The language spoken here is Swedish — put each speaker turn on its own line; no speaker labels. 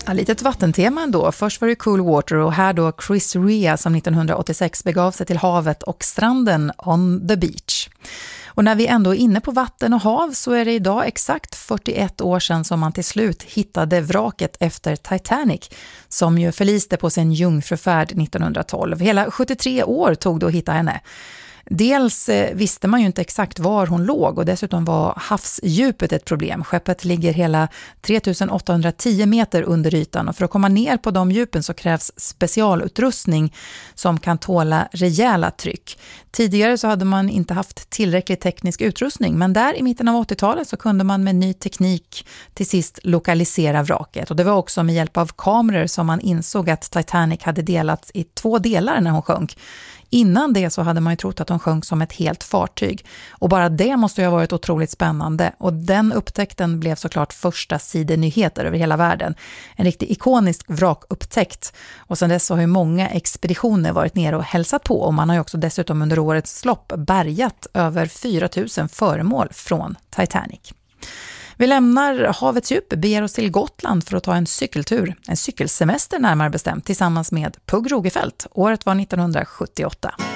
Ja, litet vattentema ändå. Först var det Cool Water och här då Chris Rea som 1986 begav sig till havet och stranden on the beach. Och när vi ändå är inne på vatten och hav så är det idag exakt 41 år sedan som man till slut hittade vraket efter Titanic som ju förliste på sin jungfrufärd 1912. Hela 73 år tog det att hitta henne. Dels visste man ju inte exakt var hon låg och dessutom var havsdjupet ett problem. Skeppet ligger hela 3810 meter under ytan och för att komma ner på de djupen så krävs specialutrustning som kan tåla rejäla tryck. Tidigare så hade man inte haft tillräcklig teknisk utrustning men där i mitten av 80-talet så kunde man med ny teknik till sist lokalisera vraket. Och det var också med hjälp av kameror som man insåg att Titanic hade delats i 2 delar när hon sjönk. Innan det så hade man ju trott att de sjönk som ett helt fartyg. Och bara det måste ju ha varit otroligt spännande. Och den upptäckten blev såklart första sidenyheter över hela världen. En riktigt ikonisk vrakupptäckt. Och sedan dess så har ju många expeditioner varit nere och hälsat på. Och man har ju också dessutom under årets lopp bärgat över 4000 föremål från Titanic. Vi lämnar havets djup, beger oss till Gotland för att ta en cykeltur, en cykelsemester närmare bestämt, tillsammans med Pugh Rogefeldt. Året var 1978.